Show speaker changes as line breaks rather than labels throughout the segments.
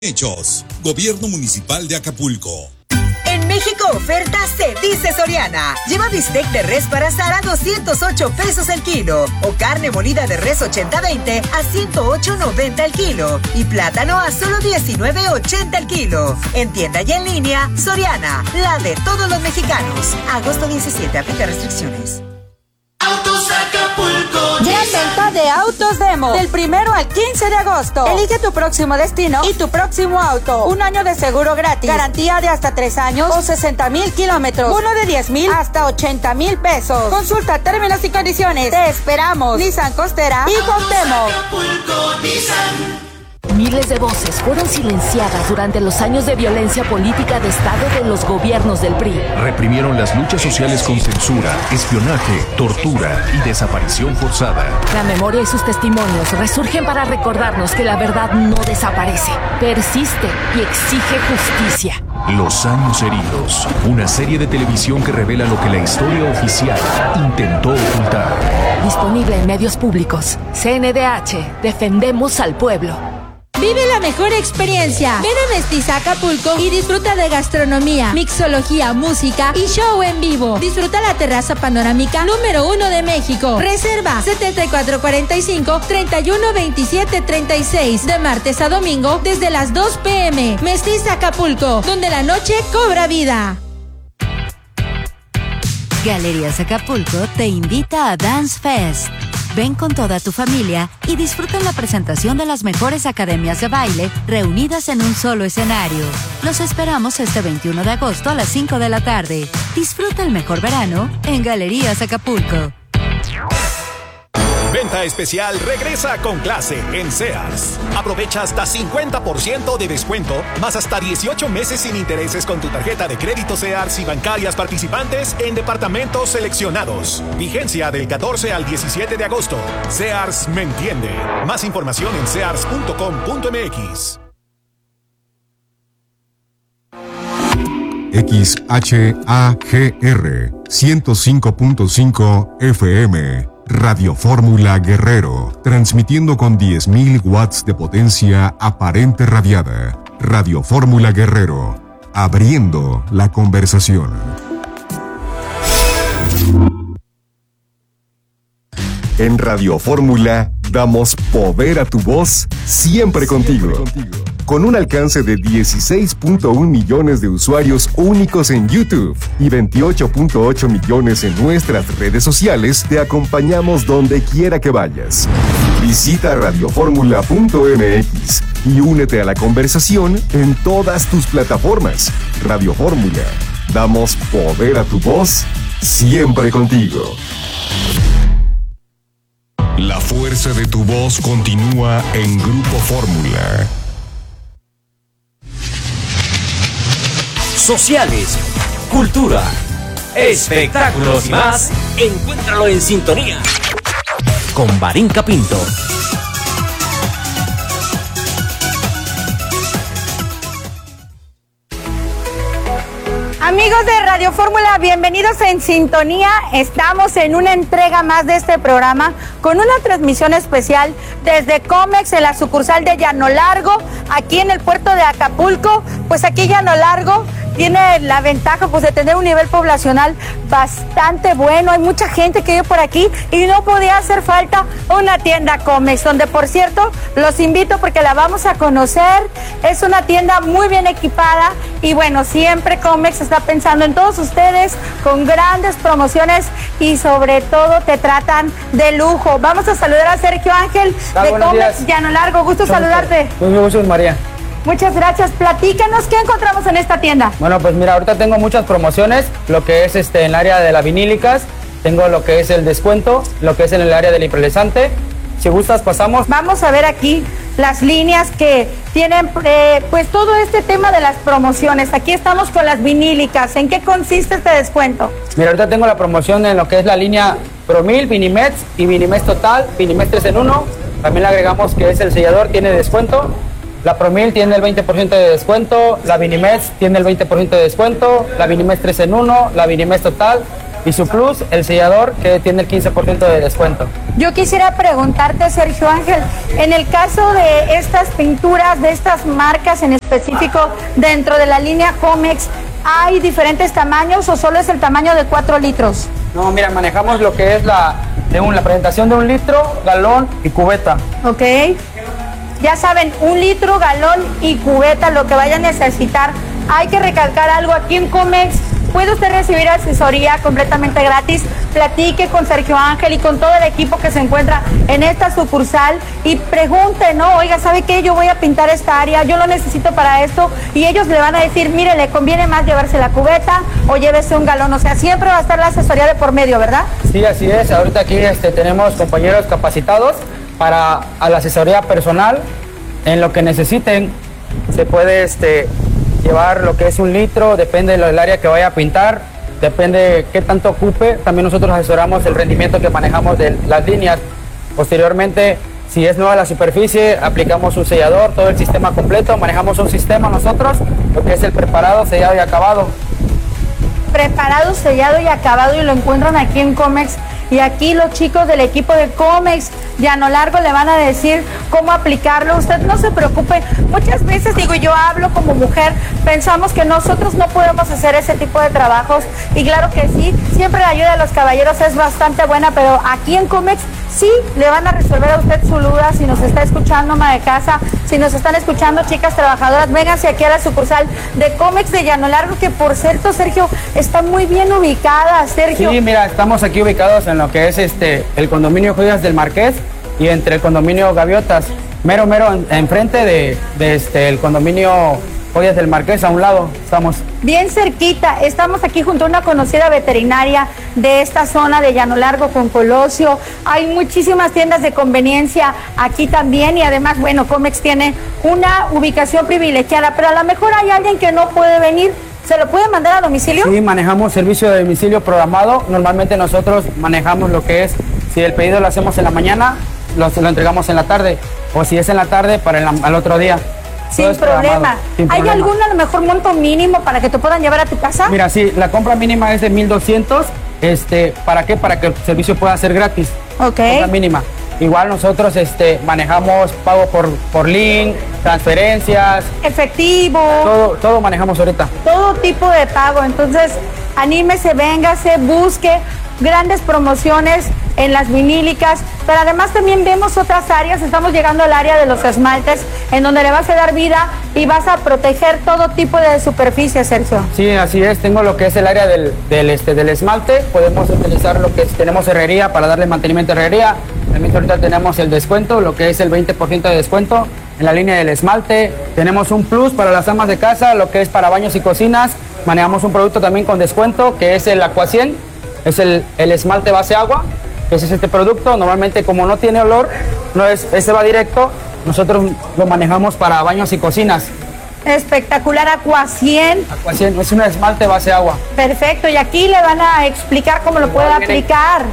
Hechos. Gobierno Municipal de Acapulco.
En México oferta se dice Soriana. Lleva bistec de res para asar a 208 pesos el kilo. O carne molida de res 80-20 a 108.90 el kilo. Y plátano a solo 19.80 el kilo. En tienda y en línea, Soriana, la de todos los mexicanos. Agosto 17, aplica restricciones.
Autos Acapulco.
Gran venta de Autos Demo. Del 1 al 15 de agosto. Elige tu próximo destino y tu próximo auto. 1 año de seguro gratis. Garantía de hasta 3 años o 60,000 kilómetros. Bono de 10,000 hasta 80,000 pesos. Consulta términos y condiciones. Te esperamos. Nissan Costera y Cuauhtémoc.
Acapulco, Nissan.
Miles de voces fueron silenciadas durante los años de violencia política de Estado de los gobiernos del PRI.
Reprimieron las luchas sociales con censura, espionaje, tortura y desaparición forzada.
La memoria y sus testimonios resurgen para recordarnos que la verdad no desaparece, persiste y exige justicia.
Los años heridos, una serie de televisión que revela lo que la historia oficial intentó ocultar.
Disponible en medios públicos. CNDH, defendemos al pueblo.
Vive la mejor experiencia. Ven a Mestiza Acapulco y disfruta de gastronomía, mixología, música y show en vivo. Disfruta la terraza panorámica número 1 de México. Reserva 7445-312736 de martes a domingo desde las 2 p.m. Mestiza Acapulco, donde la noche cobra vida.
Galerías Acapulco te invita a Dance Fest. Ven con toda tu familia y disfruta la presentación de las mejores academias de baile reunidas en un solo escenario. Los esperamos este 21 de agosto a las 5 de la tarde. Disfruta el mejor verano en Galerías Acapulco.
Venta especial regresa con clase en Sears. Aprovecha hasta 50% de descuento, más hasta 18 meses sin intereses con tu tarjeta de crédito Sears y bancarias participantes en departamentos seleccionados. Vigencia del 14 al 17 de agosto. Sears me entiende. Más información en sears.com.mx.
XHAGR 105.5 FM Radio Fórmula Guerrero, transmitiendo con 10,000 watts de potencia aparente radiada. Radio Fórmula Guerrero, abriendo la conversación. En Radio Fórmula damos poder a tu voz, siempre contigo. Con un alcance de 16.1 millones de usuarios únicos en YouTube y 28.8 millones en nuestras redes sociales, te acompañamos donde quiera que vayas. Visita radioformula.mx y únete a la conversación en todas tus plataformas. Radio Fórmula, damos poder a tu voz, siempre contigo. La fuerza de tu voz continúa en Grupo Fórmula.
Sociales, cultura, espectáculos y más, encuéntralo en sintonía con Barinca Pinto.
Amigos de Radio Fórmula, bienvenidos en sintonía. Estamos en una entrega más de este programa con una transmisión especial desde Comex en la sucursal de Llano Largo, aquí en el puerto de Acapulco. Pues aquí Llano Largo tiene la ventaja pues de tener un nivel poblacional bastante bueno. Hay mucha gente que vive por aquí y no podía hacer falta una tienda Comex, donde por cierto los invito porque la vamos a conocer. Es una tienda muy bien equipada y bueno, siempre Comex está pensando en todos ustedes con grandes promociones y sobre todo te tratan de lujo. Vamos a saludar a Sergio Ángel de Comex Llano Largo. Gusto saludarte.
Muy gusto, María.
Muchas gracias. Platícanos, ¿qué encontramos en esta tienda?
Bueno, pues mira, ahorita tengo muchas promociones, lo que es en el área de las vinílicas, tengo lo que es el descuento, lo que es en el área del imprelesante. Si gustas, pasamos.
Vamos a ver aquí las líneas que tienen, pues todo este tema de las promociones. Aquí estamos con las vinílicas. ¿En qué consiste este descuento?
Mira, ahorita tengo la promoción en lo que es la línea Promil, Vinimex y Vinimex Total, Vinimex 3 en 1. También le agregamos que es el sellador, tiene descuento. La Promil tiene el 20% de descuento, la Vinimex tiene el 20% de descuento, la Vinimex 3 en 1, la Vinimex Total y su plus, el sellador, que tiene el 15% de descuento.
Yo quisiera preguntarte, Sergio Ángel, en el caso de estas pinturas, de estas marcas en específico, dentro de la línea Comex, ¿hay diferentes tamaños o solo es el tamaño de 4 litros?
No, mira, manejamos lo que es la presentación de 1 litro, galón y cubeta.
Ok. Ya saben, 1 litro, galón y cubeta, lo que vayan a necesitar. Hay que recalcar algo aquí en Comex. Puede usted recibir asesoría completamente gratis. Platique con Sergio Ángel y con todo el equipo que se encuentra en esta sucursal y pregunte, ¿no? Oiga, ¿sabe qué? Yo voy a pintar esta área, yo lo necesito para esto. Y ellos le van a decir, mire, le conviene más llevarse la cubeta o llévese un galón. O sea, siempre va a estar la asesoría de por medio, ¿verdad?
Sí, así es. Ahorita aquí tenemos compañeros capacitados para la asesoría personal en lo que necesiten. Se puede llevar lo que es 1 litro, depende del área que vaya a pintar, depende de qué tanto ocupe. También nosotros asesoramos el rendimiento que manejamos de las líneas. Posteriormente, si es nueva la superficie, aplicamos un sellador, todo el sistema completo. Manejamos un sistema nosotros, lo que es el preparado, sellado y acabado.
Preparado, sellado y acabado, y lo encuentran aquí en Comex. Y aquí los chicos del equipo de Comex Llano Largo le van a decir cómo aplicarlo. Usted no se preocupe. Muchas veces, digo, yo hablo como mujer, pensamos que nosotros no podemos hacer ese tipo de trabajos. Y claro que sí, siempre la ayuda de los caballeros es bastante buena, pero aquí en Comex sí le van a resolver a usted su duda. Si nos está escuchando, ama de casa, si nos están escuchando, chicas trabajadoras, vénganse aquí a la sucursal de Comex de Llano Largo, que por cierto, Sergio, está muy bien ubicada, Sergio.
Sí, mira, estamos aquí ubicados en lo que es el condominio Joyas del Marqués y entre el condominio Gaviotas, mero enfrente de el condominio Joyas del Marqués, a un lado estamos.
Bien cerquita, estamos aquí junto a una conocida veterinaria de esta zona de Llano Largo con Colosio. Hay muchísimas tiendas de conveniencia aquí también y además, bueno, Comex tiene una ubicación privilegiada, pero a lo mejor hay alguien que no puede venir. ¿Se lo puede mandar a domicilio?
Sí, manejamos servicio de domicilio programado. Normalmente nosotros manejamos lo que es, si el pedido lo hacemos en la mañana, lo entregamos en la tarde, o si es en la tarde, para al otro día.
Sin problema. ¿Hay algún a lo mejor monto mínimo para que te puedan llevar a tu casa?
Mira, sí, la compra mínima es de 1,200. ¿Para qué? Para que el servicio pueda ser gratis.
Ok.
Compra mínima. Igual nosotros manejamos pago por link, transferencias.
Efectivo.
Todo manejamos ahorita.
Todo tipo de pago. Entonces, anímese, véngase, busque grandes promociones en las vinílicas, pero además también vemos otras áreas. Estamos llegando al área de los esmaltes, en donde le vas a dar vida y vas a proteger todo tipo de superficie, Sergio.
Sí, así es. Tengo lo que es el área del esmalte. Podemos utilizar lo que tenemos herrería para darle mantenimiento a herrería. También ahorita tenemos el descuento, lo que es el 20% de descuento en la línea del esmalte. Tenemos un plus para las amas de casa, lo que es para baños y cocinas. Manejamos un producto también con descuento, que es el Aqua 100. Es el esmalte base agua. Ese es este producto. Normalmente, como no tiene olor, ese va directo. Nosotros lo manejamos para baños y cocinas.
Espectacular, Aqua 100.
Aqua 100 es un esmalte base agua.
Perfecto, y aquí le van a explicar cómo lo puede aplicar.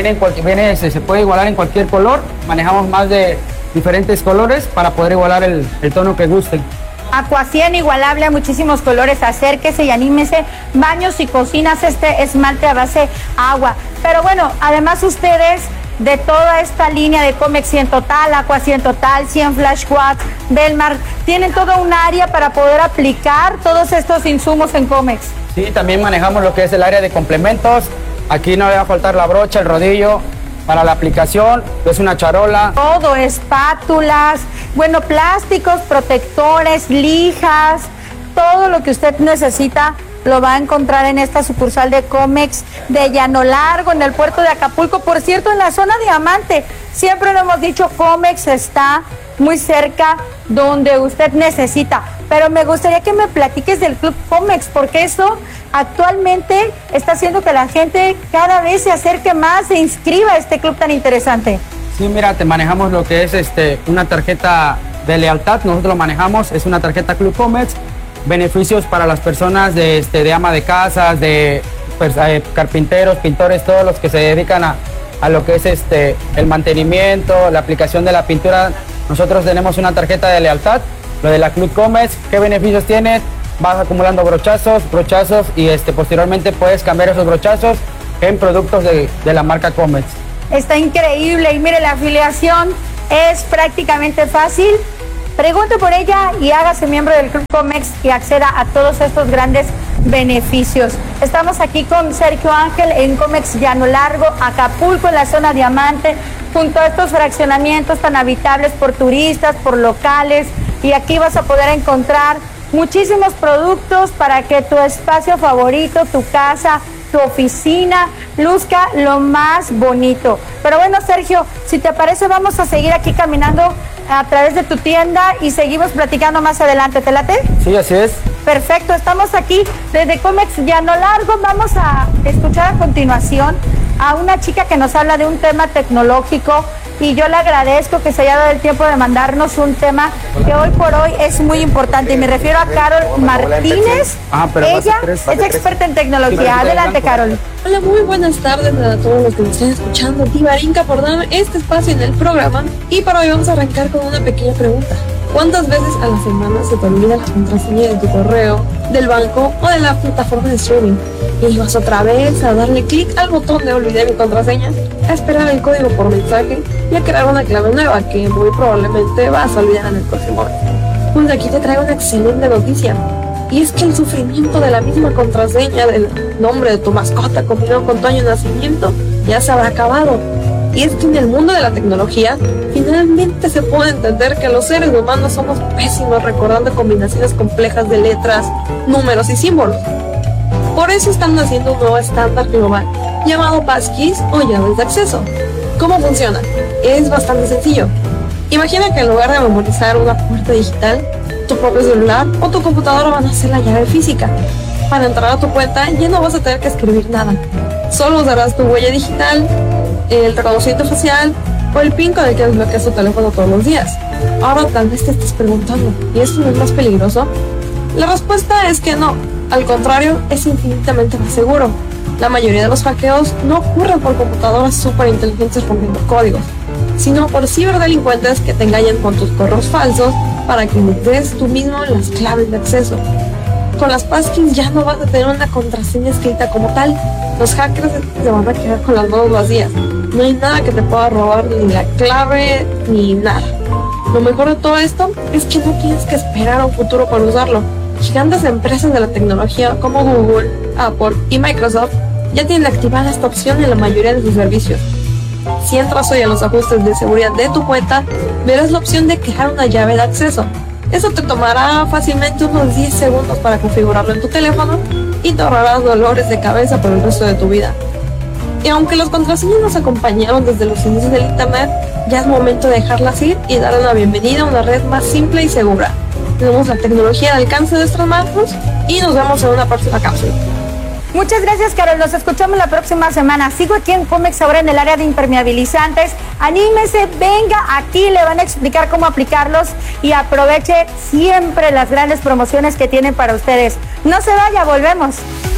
Se puede igualar en cualquier color. Manejamos más de diferentes colores para poder igualar el tono que gusten.
Aqua 100, igualable a muchísimos colores. Acérquese y anímese. Baños y cocinas, este esmalte a base agua. Pero bueno, además ustedes, de toda esta línea de Comex 100 Total, Aqua 100 Total, 100 Flash Quad, Belmar, tienen toda un área para poder aplicar todos estos insumos en Comex.
Sí, también manejamos lo que es el área de complementos. Aquí no le va a faltar la brocha, el rodillo para la aplicación, es una charola.
Todo, espátulas, bueno, plásticos, protectores, lijas, todo lo que usted necesita lo va a encontrar en esta sucursal de Comex de Llano Largo, en el puerto de Acapulco. Por cierto, en la zona Diamante, siempre lo hemos dicho, Comex está muy cerca donde usted necesita. Pero me gustaría que me platiques del Club Comex, porque eso actualmente está haciendo que la gente cada vez se acerque más, se inscriba a este club tan interesante.
Sí, mira, te manejamos lo que es una tarjeta de lealtad. Nosotros lo manejamos, es una tarjeta Club Comex. Beneficios para las personas de ama de casas, de carpinteros, pintores, todos los que se dedican a lo que es el mantenimiento, la aplicación de la pintura. Nosotros tenemos una tarjeta de lealtad, lo de la Club Comex. ¿Qué beneficios tienes? Vas acumulando brochazos y posteriormente puedes cambiar esos brochazos en productos de la marca Comex.
Está increíble y mire, la afiliación es prácticamente fácil. Pregunte por ella y hágase miembro del Club Comex y acceda a todos estos grandes beneficios. Estamos aquí con Sergio Ángel en Comex Llano Largo, Acapulco, en la zona Diamante, junto a estos fraccionamientos tan habitables por turistas, por locales, y aquí vas a poder encontrar muchísimos productos para que tu espacio favorito, tu casa, tu oficina, luzca lo más bonito. Pero bueno, Sergio, si te parece, vamos a seguir aquí caminando a través de tu tienda y seguimos platicando más adelante. ¿Te late?
Sí, así es.
Perfecto, estamos aquí desde Comex Llano Largo. Vamos a escuchar a continuación a una chica que nos habla de un tema tecnológico, y yo le agradezco que se haya dado el tiempo de mandarnos un tema que hoy por hoy es muy importante, y me refiero a Carol Martínez. Ella es experta en tecnología. Adelante, Carol.
Hola, muy buenas tardes a todos los que nos están escuchando. Tibarinca por darme este espacio en el programa, y para hoy vamos a arrancar con una pequeña pregunta. ¿Cuántas veces a la semana se te olvida la contraseña de tu correo, del banco o de la plataforma de streaming? Y vas otra vez a darle clic al botón de olvidar mi contraseña, a esperar el código por mensaje y a crear una clave nueva que muy probablemente vas a olvidar en el próximo mes. Pues aquí te traigo una excelente noticia. Y es que el sufrimiento de la misma contraseña del nombre de tu mascota combinado con tu año de nacimiento ya se habrá acabado. Y es que en el mundo de la tecnología finalmente se puede entender que los seres humanos somos pésimos recordando combinaciones complejas de letras, números y símbolos. Por eso están haciendo un nuevo estándar global llamado passkeys o llaves de acceso. ¿Cómo funciona? Es bastante sencillo. Imagina que en lugar de memorizar una puerta digital, tu propio celular o tu computadora van a ser la llave física. Para entrar a tu cuenta ya no vas a tener que escribir nada. Solo usarás tu huella digital, el reconocimiento facial o el PIN con el que desbloqueas tu teléfono todos los días. Ahora tal vez te estés preguntando, ¿y esto no es más peligroso? La respuesta es que no. Al contrario, es infinitamente más seguro. La mayoría de los hackeos no ocurren por computadoras súper inteligentes rompiendo códigos, sino por ciberdelincuentes que te engañan con tus correos falsos para que les des tú mismo las claves de acceso. Con las passkeys ya no vas a tener una contraseña escrita como tal. Los hackers se van a quedar con las manos vacías. No hay nada que te pueda robar, ni la clave, ni nada. Lo mejor de todo esto es que no tienes que esperar a un futuro para usarlo. Gigantes empresas de la tecnología como Google, Apple y Microsoft ya tienen activada esta opción en la mayoría de sus servicios. Si entras hoy a los ajustes de seguridad de tu cuenta, verás la opción de crear una llave de acceso. Eso te tomará fácilmente unos 10 segundos para configurarlo en tu teléfono y te ahorrarás dolores de cabeza por el resto de tu vida. Y aunque los contraseñas nos acompañaron desde los inicios del internet, ya es momento de dejarlas ir y darle una bienvenida a una red más simple y segura. Tenemos la tecnología al alcance de nuestras manos y nos vemos en una próxima cápsula.
Muchas gracias, Carol. Nos escuchamos la próxima semana. Sigo aquí en Comex ahora en el área de impermeabilizantes. Anímese, venga aquí, le van a explicar cómo aplicarlos y aproveche siempre las grandes promociones que tienen para ustedes. No se vaya, volvemos.